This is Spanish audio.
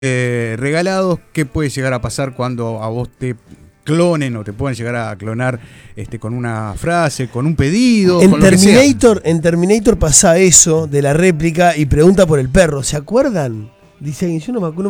regalados. ¿Qué puede llegar a pasar cuando a vos te clonen o te pueden llegar a clonar con una frase, con un pedido? En Terminator pasa eso de la réplica y pregunta por el perro. ¿Se acuerdan? Dice alguien, yo no me acuerdo.